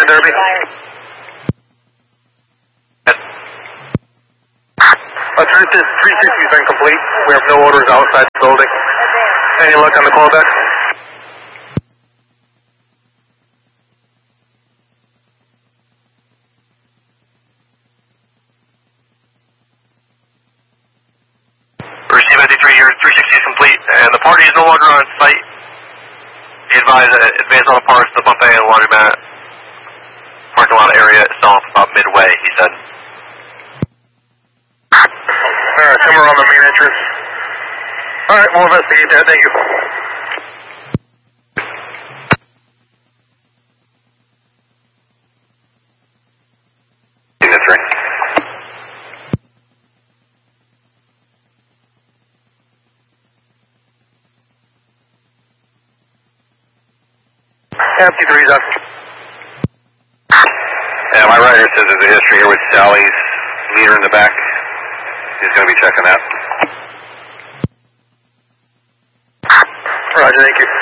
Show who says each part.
Speaker 1: Derby. 360's been complete. We have no orders outside the building. Any luck on the callback?
Speaker 2: Receive 93, your 360 is complete, and the party is no longer on site. Be advised that advance all the parts, the buffet and laundromat parking lot area itself about midway, he said.
Speaker 1: Alright, somewhere on the main entrance. Alright, we'll investigate that, thank you.
Speaker 2: That's right.
Speaker 1: Empty 3's up.
Speaker 2: Yeah, my writer says there's a history here with Sally's meter in the back. He's going to be checking that.
Speaker 1: Roger, thank you.